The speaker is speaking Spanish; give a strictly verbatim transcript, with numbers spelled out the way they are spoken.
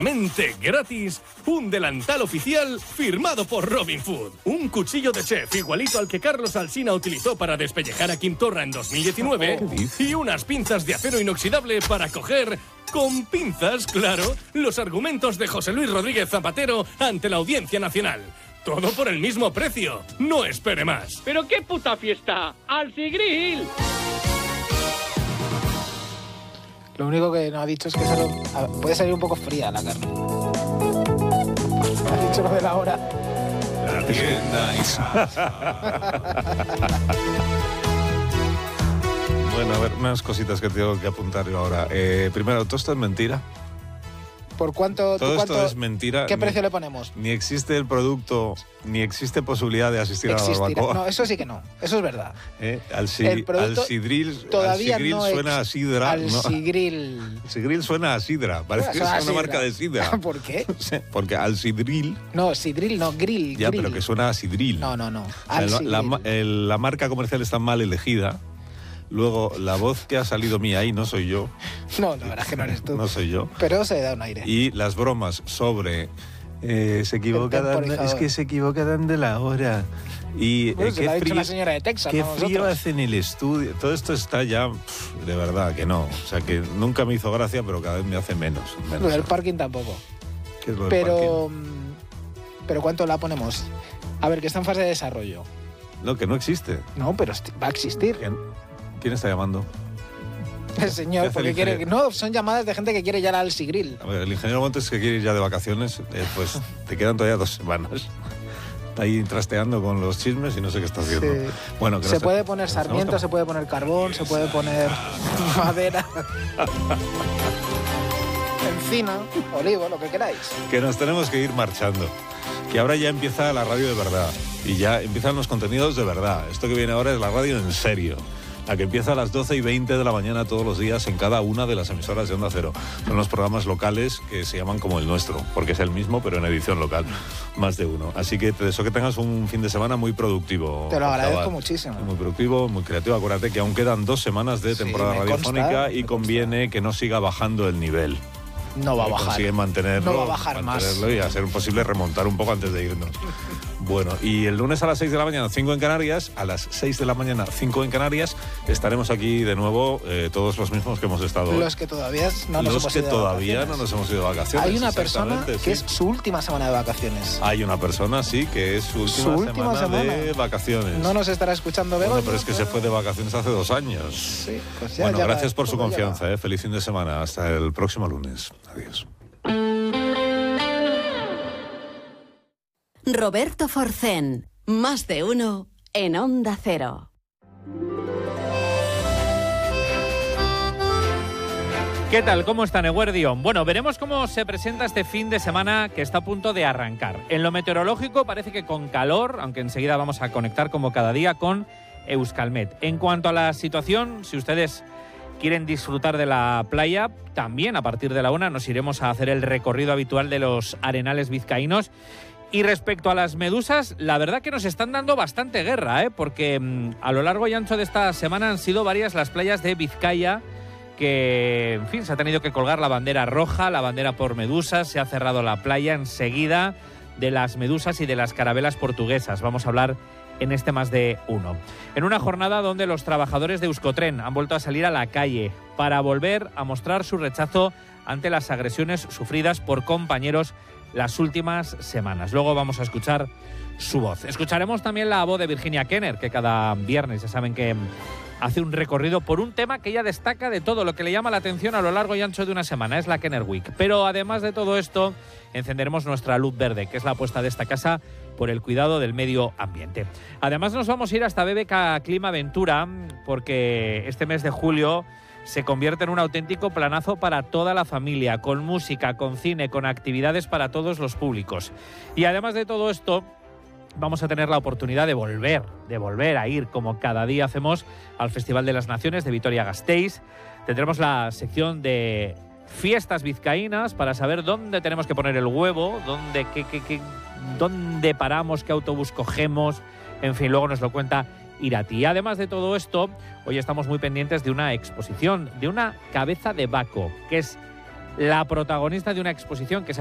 Mente gratis, un delantal oficial firmado por Robin Food. Un cuchillo de chef igualito al que Carlos Alsina utilizó para despellejar a Quim Torra en dos mil diecinueve. Y unas pinzas de acero inoxidable para coger, con pinzas, claro, los argumentos de José Luis Rodríguez Zapatero ante la Audiencia Nacional. Todo por el mismo precio. No espere más. ¿Pero qué puta fiesta? ¡Alsigrill! Lo único que nos ha dicho es que solo puede salir un poco fría la carne. Ha dicho lo de la hora. La tienda Isa. Bueno, a ver, unas cositas que tengo que apuntar yo ahora. Eh, primero, ¿todo esto es mentira? ¿Por cuánto? Todo cuánto, esto es mentira. ¿Qué ni, precio le ponemos? Ni existe el producto, ni existe posibilidad de asistir Existirá. a la barbacoa. No, eso sí que no. Eso es verdad. ¿Eh? Al, si, el producto al sidril, todavía al sidril no suena a sidra. Al ¿no? sidril. Sidril suena a sidra. Parece que es una sidra. marca de sidra. ¿Por qué? Sí, porque al sidril... No, sidril no, grill. Ya, grill. pero que suena a sidril. No, no, no. O sea, la, la, el, la marca comercial está mal elegida. Luego, la voz que ha salido mía ahí no soy yo. No, la verdad es que no eres tú. No soy yo. Pero se da un aire. Y las bromas sobre... Eh, se equivocan, es que se equivocan de la hora. Y bueno, eh, se qué lo ha dicho frío, la señora de Texas, qué no frío nosotros. hace en el estudio. Todo esto está ya, pff, de verdad, que no. O sea, que nunca me hizo gracia, pero cada vez me hace menos. menos Lo del parking tampoco. ¿Qué es lo del Pero, parking? pero ¿cuánto la ponemos? A ver, que está en fase de desarrollo. No, que no existe. No, pero va a existir. ¿Quién, quién está llamando? El señor, hace porque el quiere... ingeniero? No, son llamadas de gente que quiere ya al Sigrill. A ver, el ingeniero Montes que quiere ir ya de vacaciones, eh, pues te quedan todavía dos semanas. Está ahí trasteando con los chismes y no sé qué está haciendo. Sí. Bueno, que se no puede está- poner estamos sarmiento, se puede poner carbón, se puede poner madera, encina, olivo, lo que queráis. Que nos tenemos que ir marchando. Que ahora ya empieza la radio de verdad. Y ya empiezan los contenidos de verdad. Esto que viene ahora es la radio en serio. La que empieza a las doce y veinte de la mañana todos los días en cada una de las emisoras de Onda Cero. Son los programas locales que se llaman como el nuestro, porque es el mismo, pero en edición local. Más de uno. Así que te deseo que tengas un fin de semana muy productivo. Te lo agradezco Chaval. muchísimo. Muy productivo, muy creativo. Acuérdate que aún quedan dos semanas de Sí, temporada me radiofónica consta, y me conviene que no siga bajando el nivel. No va a Que bajar. consiguen mantenerlo, No va a bajar más. mantenerlo y a ser posible remontar un poco antes de irnos. Bueno, y el lunes a las seis de la mañana, cinco en Canarias, a las seis de la mañana, cinco en Canarias, estaremos aquí de nuevo, eh, todos los mismos que hemos estado hoy. Los que todavía no nos Los hemos que ido de todavía vacaciones. no nos hemos ido de vacaciones. Hay una persona exactamente, que sí. es su última semana de vacaciones. Hay una persona, sí, que es su última, Su última semana, de semana. vacaciones. No nos estará escuchando Bueno, Begoña. pero es que se fue de vacaciones hace dos años. Sí, pues ya Bueno, llega, gracias por su todo llega. confianza. Eh. Feliz fin de semana. Hasta el próximo lunes. Adiós. Roberto Forcén, más de uno en Onda Cero. ¿Qué tal? ¿Cómo están, Eguardión? Bueno, veremos cómo se presenta este fin de semana que está a punto de arrancar. En lo meteorológico parece que con calor, aunque enseguida vamos a conectar como cada día con Euskalmet. En cuanto a la situación, si ustedes quieren disfrutar de la playa, también a partir de la una nos iremos a hacer el recorrido habitual de los arenales vizcaínos. Y respecto a las medusas, la verdad que nos están dando bastante guerra, ¿eh? Porque mmm, a lo largo y ancho de esta semana han sido varias las playas de Vizcaya que, en fin, se ha tenido que colgar la bandera roja, la bandera por medusas, se ha cerrado la playa enseguida de las medusas y de las carabelas portuguesas. Vamos a hablar en este más de uno. En una jornada donde los trabajadores de Euskotren han vuelto a salir a la calle para volver a mostrar su rechazo ante las agresiones sufridas por compañeros las últimas semanas. Luego vamos a escuchar su voz. Escucharemos también la voz de Virginia Kenner, que cada viernes ya saben que hace un recorrido por un tema que ella destaca de todo lo que le llama la atención a lo largo y ancho de una semana. Es la Kenner Week. Pero además de todo esto, encenderemos nuestra luz verde, que es la apuesta de esta casa por el cuidado del medio ambiente. Además nos vamos a ir hasta B B K Clima Aventura, porque este mes de julio se convierte en un auténtico planazo para toda la familia, con música, con cine, con actividades para todos los públicos. Y además de todo esto, vamos a tener la oportunidad de volver, de volver a ir, como cada día hacemos, al Festival de las Naciones de Vitoria-Gasteiz. Tendremos la sección de fiestas vizcaínas para saber dónde tenemos que poner el huevo, dónde, qué, qué, qué, dónde paramos, qué autobús cogemos. En fin, luego nos lo cuenta Irati. Y además de todo esto, hoy estamos muy pendientes de una exposición, de una cabeza de Baco, que es la protagonista de una exposición que se